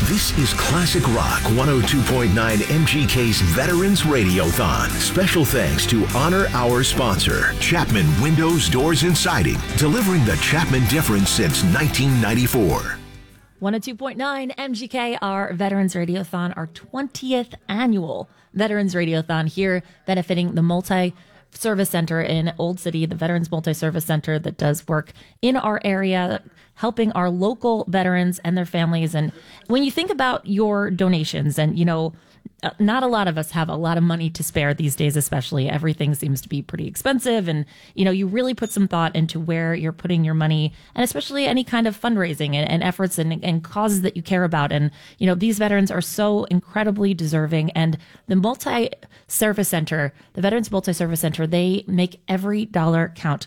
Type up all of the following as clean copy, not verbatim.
This is Classic Rock 102.9 MGK's Veterans Radiothon. Special thanks to honor our sponsor, Chapman Windows, Doors, and Siding, delivering the Chapman difference since 1994. 102.9 MGK, our Veterans Radiothon, our 20th annual Veterans Radiothon here, benefiting the Multi-Service Center in Old City, the Veterans Multi-Service Center that does work in our area, helping our local veterans and their families. And when you think about your donations, and, you know, not a lot of us have a lot of money to spare these days, especially. Everything seems to be pretty expensive. And, you know, you really put some thought into where you're putting your money, and especially any kind of fundraising and efforts and causes that you care about. And, you know, these veterans are so incredibly deserving. And the Multi-Service Center, the Veterans Multi-Service Center, they make every dollar count.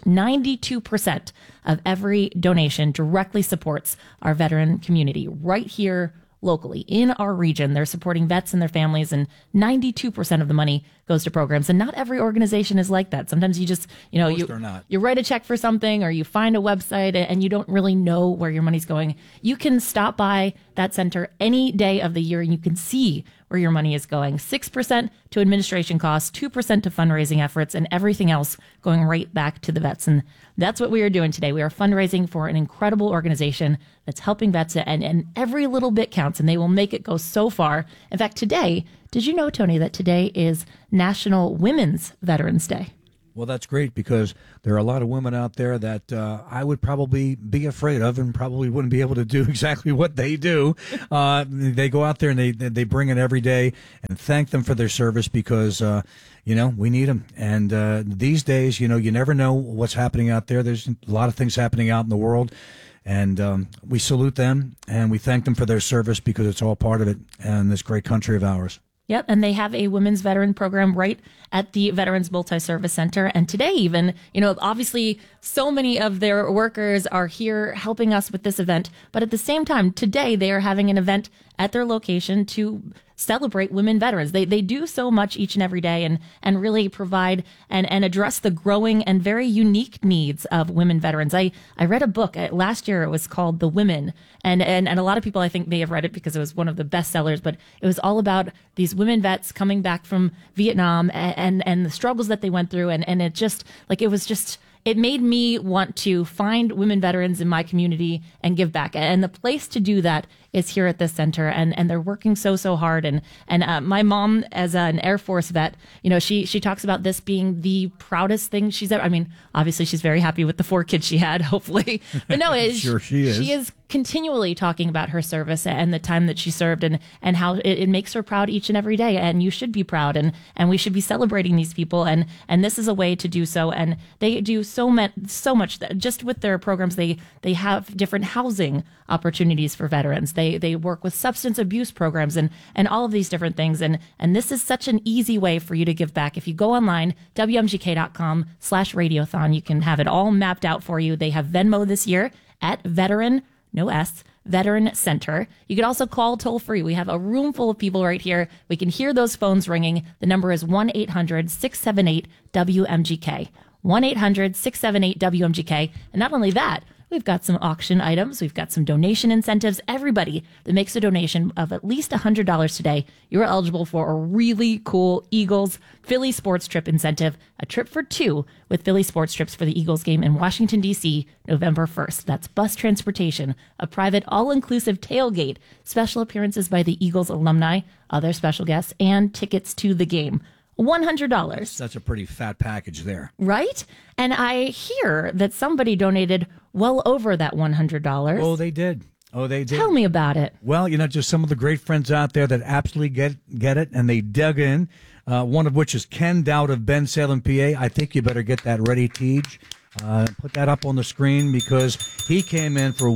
92% of every donation directly supports our veteran community right here locally in our region. They're supporting vets and their families, and 92% of the money goes to programs. And not every organization is like that. Sometimes you just, you know, you write a check for something, or you find a website and you don't really know where your money's going. You can stop by that center any day of the year and you can see where your money is going. 6% to administration costs, 2% to fundraising efforts, and everything else going right back to the vets. And that's what we are doing today. We are fundraising for an incredible organization that's helping vets, and every little bit counts, and they will make it go so far. In fact, today, did you know, Tony, that today is National Women's Veterans Day? Well, that's great, because there are a lot of women out there that I would probably be afraid of and probably wouldn't be able to do exactly what they do. They go out there and they bring it every day, and thank them for their service, because, you know, we need them. And these days, you know, you never know what's happening out there. There's a lot of things happening out in the world. And we salute them and we thank them for their service, because it's all part of it in this great country of ours. Yep, and they have a women's veteran program right at the Veterans Multi-Service Center. And today even, you know, obviously so many of their workers are here helping us with this event. But at the same time, today they are having an event at their location to celebrate women veterans. They do so much each and every day, and really provide and address the growing and very unique needs of women veterans. I read a book last year. It was called The Women, and a lot of people I think may have read it because it was one of the best sellers, but it was all about these women vets coming back from Vietnam and the struggles that they went through, and it just, like, it made me want to find women veterans in my community and give back. And the place to do that is here at this center. And they're working so hard. And my mom, as an Air Force vet, you know, she talks about this being the proudest thing she's ever. I mean, obviously she's very happy with the 4 kids she had, hopefully. But no, sure she is. She is continually talking about her service and the time that she served, and how it makes her proud each and every day. And you should be proud, and we should be celebrating these people. And this is a way to do so. And they do so much just with their programs. They have different housing opportunities for veterans. They work with substance abuse programs and all of these different things. And this is such an easy way for you to give back. If you go online, WMGK.com/radiothon, you can have it all mapped out for you. They have Venmo this year at Veteran, no S, Veteran Center. You can also call toll free. We have a room full of people right here. We can hear those phones ringing. The number is 1-800-678-WMGK. 1-800-678-WMGK. And not only that, we've got some auction items. We've got some donation incentives. Everybody that makes a donation of at least $100 today, you're eligible for a really cool Eagles Philly sports trip incentive, a trip for 2 with Philly sports trips for the Eagles game in Washington, D.C., November 1st. That's bus transportation, a private all-inclusive tailgate, special appearances by the Eagles alumni, other special guests, and tickets to the game. $100. That's a pretty fat package there. Right? And I hear that somebody donated well over that $100. Oh, they did. Tell me about it. Well, you know, just some of the great friends out there that absolutely get it, and they dug in. One of which is Ken Dowd of Bensalem, PA. I think you better get that ready, Tej. Put that up on the screen, because he came in for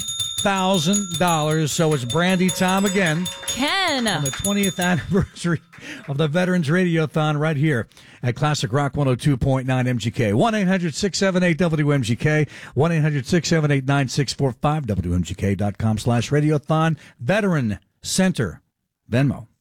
$1,000. So it's Brandy time again. Ken! On the 20th anniversary of the Veterans Radiothon right here at Classic Rock 102.9 MGK. 1-800-678-WMGK. 1-800-678-9645. WMGK.com/radiothon. Veteran Center. Venmo.